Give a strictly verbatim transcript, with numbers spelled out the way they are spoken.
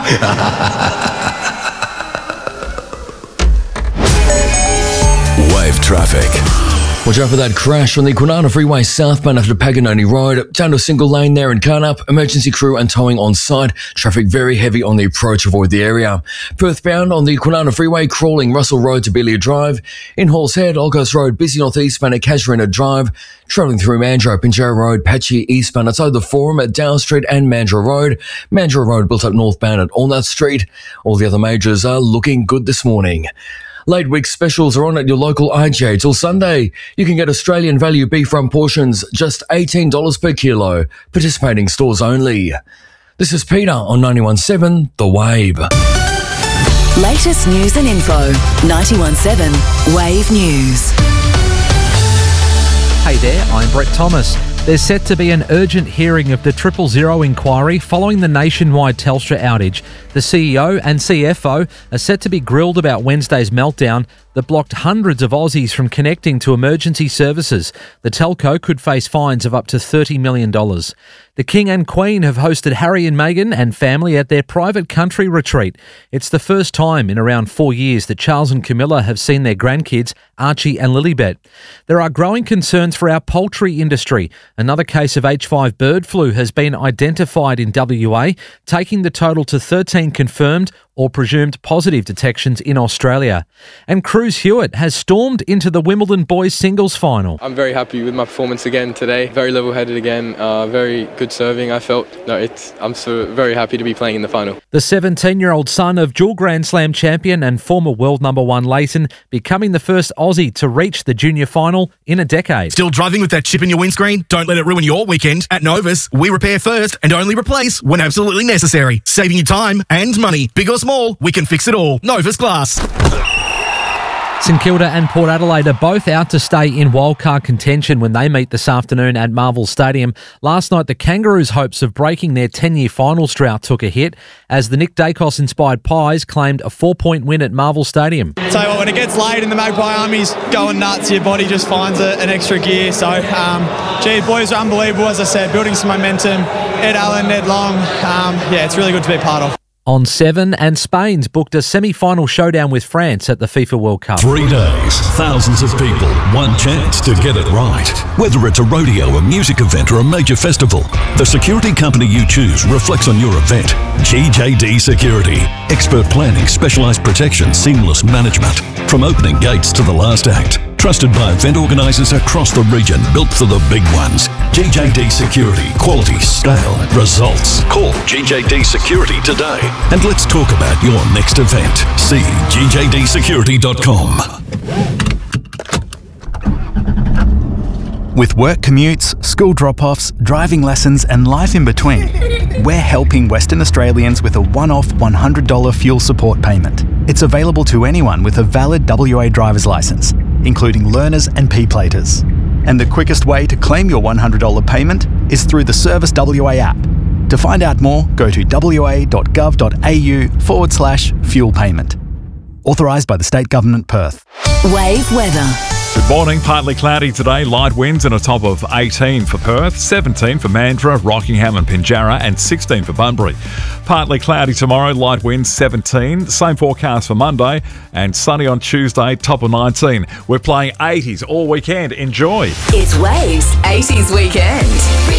Wave traffic. Watch out for that crash on the Kwinana Freeway southbound after Paganoni Road. Down to a single lane there in Carnup. Emergency crew and towing on site. Traffic very heavy on the approach. Avoid the area. Perth bound on the Kwinana Freeway, crawling Russell Road to Belia Drive. In Halls Head, Olcott Road, busy northeastbound at Casuarina Drive. Travelling through Mandurah, Pinjarra Road, patchy eastbound outside the Forum at Dow Street and Mandurah Road. Mandurah Road built up northbound at Allnut Street. All the other majors are looking good this morning. Late week specials are on at your local I G A till Sunday. You can get Australian value beef rump portions, just eighteen dollars per kilo. Participating stores only. This is Peter on ninety-one point seven The Wave. Latest news and info. ninety-one point seven Wave News. Hey there, I'm Brett Thomas. There's set to be an urgent hearing of the Triple Zero inquiry following the nationwide Telstra outage. The C E O and C F O are set to be grilled about Wednesday's meltdown that blocked hundreds of Aussies from connecting to emergency services. The telco could face fines of up to thirty million dollars. The King and Queen have hosted Harry and Meghan and family at their private country retreat. It's the first time in around four years that Charles and Camilla have seen their grandkids, Archie and Lilibet. There are growing concerns for our poultry industry. Another case of H five bird flu has been identified in W A, taking the total to thirteen confirmed or presumed positive detections in Australia. And Cruz Hewitt has stormed into the Wimbledon boys singles final. I'm very happy with my performance again today. Very level-headed again, uh, very good serving, I felt. No, it's, I'm so very happy to be playing in the final. The seventeen-year-old son of dual Grand Slam champion and former world number one Leighton, becoming the first Aussie to reach the junior final in a decade. Still driving with that chip in your windscreen? Don't let it ruin your weekend. At Novus, we repair first and only replace when absolutely necessary. Saving you time and money. Big or small, we can fix it all. Novus Glass. St Kilda and Port Adelaide are both out to stay in wildcard contention when they meet this afternoon at Marvel Stadium. Last night, the Kangaroos' hopes of breaking their ten-year finals drought took a hit as the Nick Dacos-inspired Pies claimed a four-point win at Marvel Stadium. Tell you what, when it gets late and the Magpie Army's going nuts, your body just finds a, an extra gear. So, um, gee, boys are unbelievable, as I said, building some momentum. Ed Allen, Ned Long, um, yeah, it's really good to be a part of. On seven, and Spain's booked a semi-final showdown with France at the FIFA World Cup. Three days, thousands of people, one chance to get it right. Whether it's a rodeo, a music event, or a major festival, the security company you choose reflects on your event. G J D Security. Expert planning, specialised protection, seamless management. From opening gates to the last act. Trusted by event organisers across the region, built for the big ones. G J D Security. Quality, scale, results. Call G J D Security today. And let's talk about your next event. See G J D security dot com. With work commutes, school drop-offs, driving lessons and life in between, we're helping Western Australians with a one-off one hundred dollars fuel support payment. It's available to anyone with a valid W A driver's licence, including learners and P-platers. And the quickest way to claim your one hundred dollars payment is through the Service W A app. To find out more, go to wa.gov.au forward slash fuel payment. Authorised by the State Government, Perth. Wave weather. Good morning. Partly cloudy today. Light winds and a top of eighteen for Perth, seventeen for Mandurah, Rockingham and Pinjarra, and sixteen for Bunbury. Partly cloudy tomorrow. Light winds, seventeen. Same forecast for Monday, and sunny on Tuesday, top of nineteen. We're playing eighties all weekend. Enjoy. It's Waves eighties weekend.